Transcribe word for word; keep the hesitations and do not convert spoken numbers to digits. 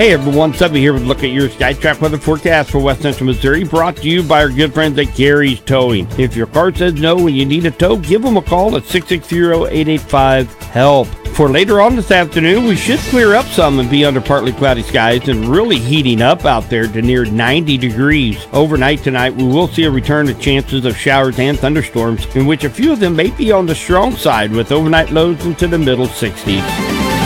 Hey everyone, Subby here with a look at your SkyTrack weather forecast for West Central Missouri, brought to you by our good friends at Gary's Towing. If your car says no and you need a tow, give them a call at six six zero, eight eight five, HELP. For later on this afternoon, we should clear up some and be under partly cloudy skies and really heating up out there to near ninety degrees. Overnight tonight, we will see a return to chances of showers and thunderstorms, in which a few of them may be on the strong side with overnight lows into the middle sixties.